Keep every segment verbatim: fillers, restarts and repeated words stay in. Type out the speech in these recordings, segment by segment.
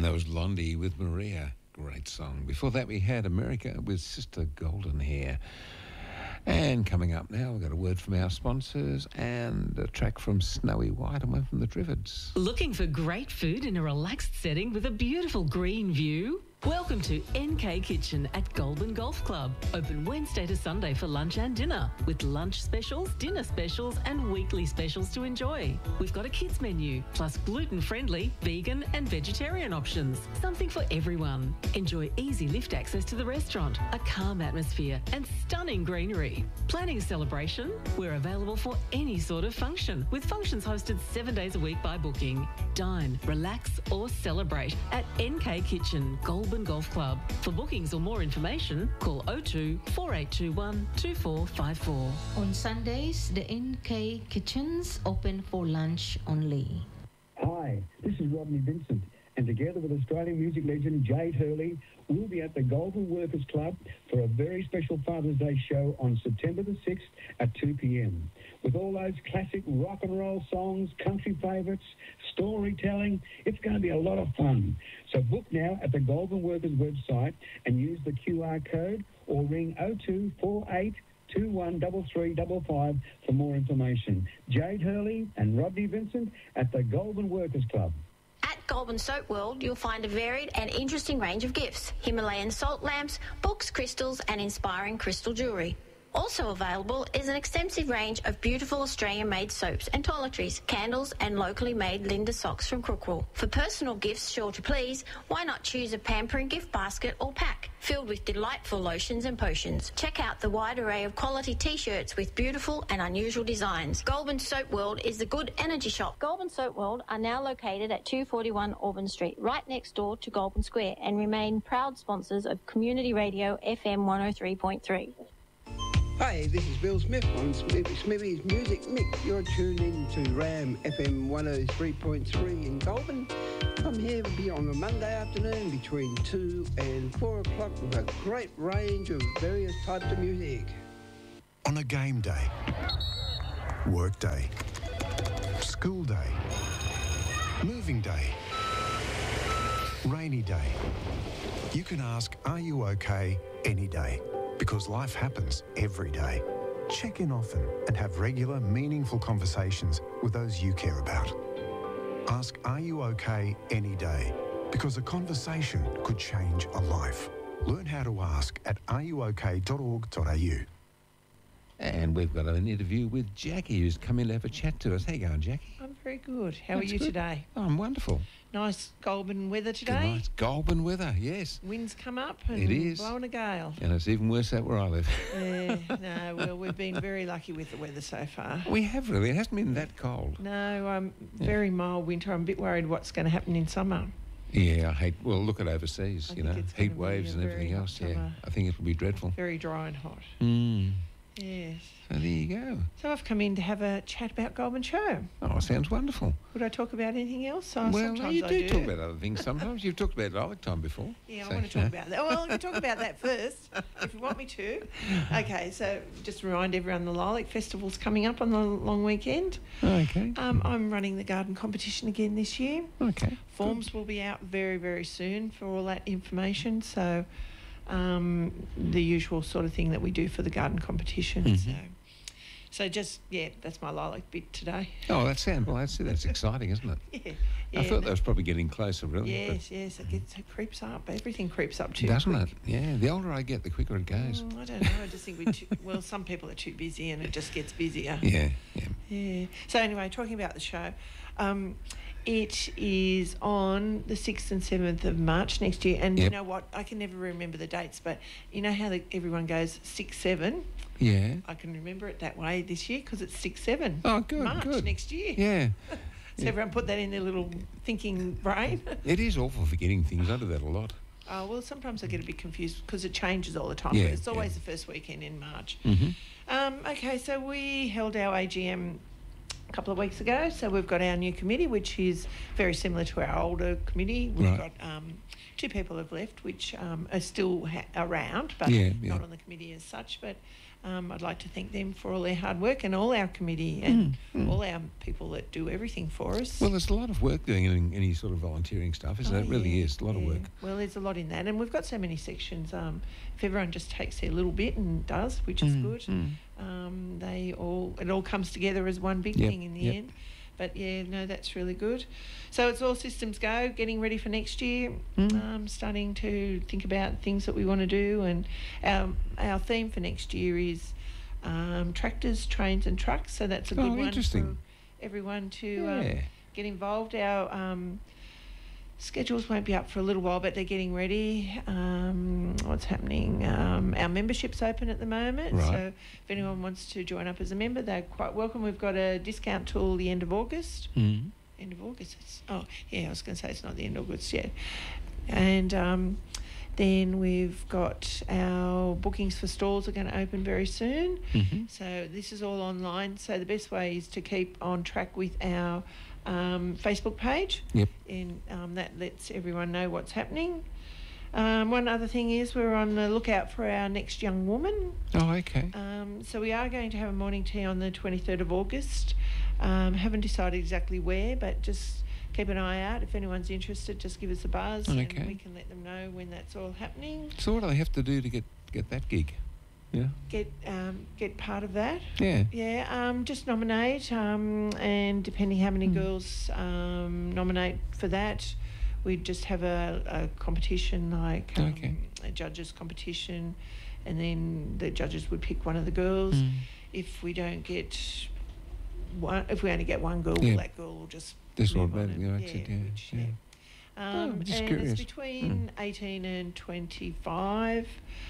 that was Blondie with Maria. Great song. Before that, we had America with Sister Golden Hair. And coming up now, we've got a word from our sponsors and a track from Snowy White and one from the Drivids. Looking for great food in a relaxed setting with a beautiful green view? Welcome to N K Kitchen at Goulburn Golf Club. Open Wednesday to Sunday for lunch and dinner, with lunch specials, dinner specials and weekly specials to enjoy. We've got a kids menu, plus gluten-friendly, vegan and vegetarian options. Something for everyone. Enjoy easy lift access to the restaurant, a calm atmosphere and stunning greenery. Planning a celebration? We're available for any sort of function, with functions hosted seven days a week by booking. Dine, relax or celebrate at N K Kitchen, Goulburn Golf Club. For bookings or more information, call oh two, four eight two one, two four five four. On Sundays, the N K Kitchens open for lunch only. Hi, this is Rodney Vincent, and together with Australian music legend Jade Hurley, we'll be at the Goulburn Workers Club for a very special Father's Day show on September the sixth at two p.m. With all those classic rock and roll songs, country favourites, storytelling, it's going to be a lot of fun. So book now at the Goulburn Workers website and use the Q R code or ring oh two, four eight two one, three three five five for more information. Jade Hurley and Rodney Vincent at the Goulburn Workers Club. At Goulburn Soap World, you'll find a varied and interesting range of gifts: Himalayan salt lamps, books, crystals and inspiring crystal jewellery. Also available is an extensive range of beautiful Australian-made soaps and toiletries, candles and locally made Linda socks from Crookwell. For personal gifts sure to please, why not choose a pampering gift basket or pack filled with delightful lotions and potions. Check out the wide array of quality T-shirts with beautiful and unusual designs. Goulburn Soap World is the good energy shop. Goulburn Soap World are now located at two forty-one Auburn Street, right next door to Goulburn Square, and remain proud sponsors of Community Radio F M one oh three point three. Hi, this is Bill Smith on Smithy's Music Mix. You're tuned in to RAM F M one oh three point three in Goulburn. I'm here on a Monday afternoon between two and four o'clock with a great range of various types of music. On a game day, work day, school day, moving day, rainy day, you can ask, are you okay, any day? Because life happens every day. Check in often and have regular, meaningful conversations with those you care about. Ask, are you okay, any day? Because a conversation could change a life. Learn how to ask at are you okay dot org dot a u. And we've got an interview with Jackie, who's come in to have a chat to us. How you going, Jackie? I'm very good. How That's are you good. today? Oh, I'm wonderful. Nice Goulburn weather Good today. night. Goulburn weather, yes. Winds come up and It is. blowing a gale. And it's even worse out where I live. Yeah, no, well, we've been very lucky with the weather so far. We have really. It hasn't been that cold. No, um, very mild winter. I'm a bit worried what's going to happen in summer. Yeah, I hate, well, look at overseas, I you think know, it's gonna heat be waves a and very everything hot else, yeah. summer. I think it will be dreadful. Very dry and hot. Mm. Yes. So there you go. So I've come in to have a chat about Goulburn Show. Oh, sounds wonderful. Would I talk about anything else? Oh, well, no, sometimes you I do, do talk about other things sometimes. You've talked about it all the time before. Yeah, So, I want to talk about that. Well, I can talk about that first, if you want me to. Okay, so just to remind everyone, the Lilac Festival's coming up on the long weekend. Okay. Um, I'm running the garden competition again this year. Okay. Forms will be out very, very soon for all that information. So um, the usual sort of thing that we do for the garden competition. Mm-hmm. So, so just, yeah, that's my lilac bit today. Oh, that sounds, well, that's, that's exciting, isn't it? Yeah. yeah I thought no- that was probably getting closer, really. Yes, yes, it, gets, it creeps up. Everything creeps up too Doesn't quick. it? Yeah, the older I get, the quicker it goes. Mm, I don't know. I just think we too, well, some people are too busy and it just gets busier. Yeah, yeah. Yeah. So anyway, talking about the show, um, it is on the sixth and seventh of March next year. And Yep. you know what? I can never remember the dates, but you know how the, everyone goes six seven. Yeah. I can remember it that way this year because it's six seven. Oh, good, March good. next year. Yeah. So Yeah. everyone put that in their little thinking brain. It is awful forgetting things. I do that a lot. Oh, well, sometimes I get a bit confused because it changes all the time. Yeah, but it's always yeah. the first weekend in March. Mm-hmm. Um, okay, so we held our A G M a couple of weeks ago. So we've got our new committee, which is very similar to our older committee. We've Right. got um, two people have left, which um, are still ha- around, but Yeah, yeah. not on the committee as such. But Um, I'd like to thank them for all their hard work and all our committee and Mm, mm. all our people that do everything for us. Well, there's a lot of work doing any, any sort of volunteering stuff, isn't Oh, it? It really yeah, is. A lot of yeah. work. Well, there's a lot in that, and we've got so many sections. Um, if everyone just takes their little bit and does, which is Mm, good, mm. um, they all it all comes together as one big Yep, thing in the yep. end. But yeah, no, that's really good. So it's all systems go, getting ready for next year. Mm. Um, starting to think about things that we want to do, and our our theme for next year is um, tractors, trains, and trucks. So that's a good Oh, one interesting. for everyone to Yeah. um, get involved. Our um, schedules won't be up for a little while, but they're getting ready. Um, what's happening? Um, our membership's open at the moment, Right. so if anyone wants to join up as a member, they're quite welcome. We've got a discount till the end of August. Mm. End of August. It's, oh, yeah, I was going to say it's not the end of August yet. And um, then we've got our bookings for stalls are going to open very soon. Mhm. So this is all online. So the best way is to keep on track with our um, Facebook page. Yep. And um, that lets everyone know what's happening. Um, one other thing is we're on the lookout for our next young woman. Oh, okay. Um, so we are going to have a morning tea on the twenty-third of August. Um, haven't decided exactly where, but just keep an eye out. If anyone's interested, just give us a buzz Okay. and we can let them know when that's all happening. So what do they have to do to get, get that gig? Yeah. Get um, get part of that. Yeah. Yeah, um, just nominate, um, and depending how many Hmm. girls um, nominate for that, we'd just have a, a competition, like um, Okay. a judges competition, and then the judges would pick one of the girls. Mm. If we don't get one, if we only get one girl, Yeah. that girl will just Just move on automatically and- makes it, yeah, which, yeah. Um, Oh, just and curious. it's between eighteen and twenty-five.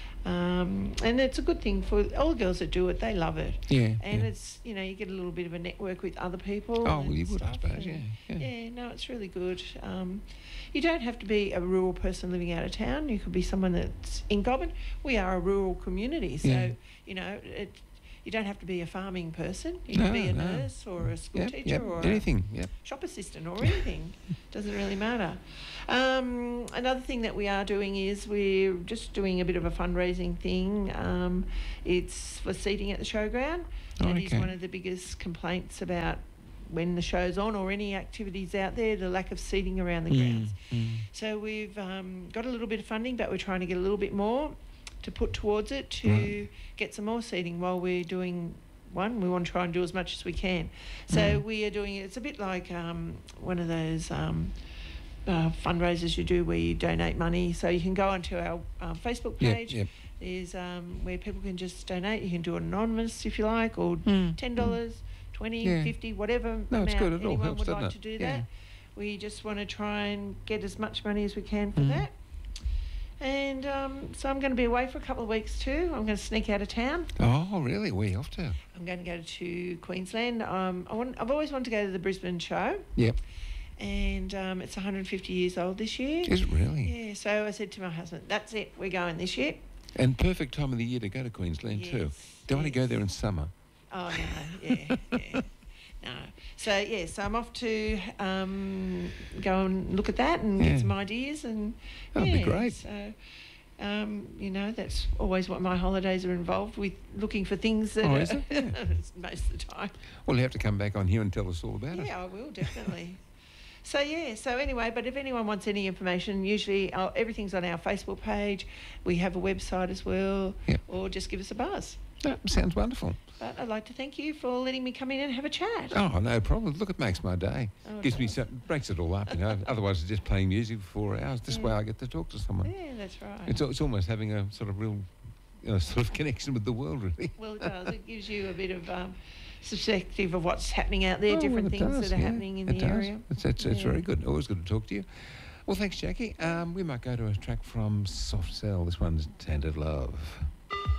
Um, and it's a good thing for all the girls that do it. They love it. Yeah. And yeah. it's, you know, you get a little bit of a network with other people. Oh, well, and you would, I stuff, suppose, and- yeah, yeah. Yeah, no, it's really good. Um, you don't have to be a rural person living out of town. You could be someone that's in Goulburn. We are a rural community, so, Yeah. you know, it, you don't have to be a farming person. You No, can be a no. nurse or a school Yep, teacher yep, or a anything. Yep. shop assistant or anything. Doesn't really matter. Um, another thing that we are doing is we're just doing a bit of a fundraising thing. Um, it's for seating at the showground. Oh, That is okay. one of the biggest complaints about when the show's on or any activities out there, the lack of seating around the Mm, grounds. mm. So we've um, got a little bit of funding, but we're trying to get a little bit more to put towards it to Right. get some more seating while we're doing one. We want to try and do as much as we can. So Mm. we are doing, it's a bit like um, one of those um, uh, fundraisers you do where you donate money. So you can go onto our um, Facebook Yep, page. yep. There's um, where people can just donate. You can do it anonymous if you like, or Mm, ten dollars, twenty, Yeah. fifty, whatever No, it's amount good. It all anyone helps, would doesn't like it? to do Yeah. that. We just want to try and get as much money as we can for Mm. that. And um, so I'm going to be away for a couple of weeks too. I'm going to sneak out of town. Oh, really? Where you off to? I'm going to go to Queensland. Um, I want, I've always wanted to go to the Brisbane show, Yep. and um, it's one hundred fifty years old this year. Is it really? Yeah, so I said to my husband, that's it, we're going this year. And perfect time of the year to go to Queensland too. Yes, Don't want to go yes. there in summer. Oh, no, yeah, yeah. No. So, yeah, so I'm off to um, go and look at that and Yeah. get some ideas. And That'd be yeah, great. So, um, you know, that's always what my holidays are involved with, looking for things that Oh, are is it? Yeah. most of the time. Well, you have to come back on here and tell us all about it. Yeah, I will, definitely. So, yeah, so anyway, but if anyone wants any information, usually uh, everything's on our Facebook page. We have a website as well, Yep. or just give us a buzz. That sounds wonderful. But I'd like to thank you for letting me come in and have a chat. Oh, no problem. Look, it makes my day. Oh, it Gives me does. some, breaks it all up, you know. Otherwise, it's just playing music for four hours. This Yeah. way, I get to talk to someone. Yeah, that's right. It's it's almost having a sort of real, you know, sort of connection with the world, really. Well, it does. It gives you a bit of um, perspective of what's happening out there, Oh, different well, it things does, that are yeah, happening in it the does. area. It's, it's, it's Yeah. very good. Always good to talk to you. Well, thanks, Jackie. Um, we might go to a track from Soft Cell. This one's Tainted Love.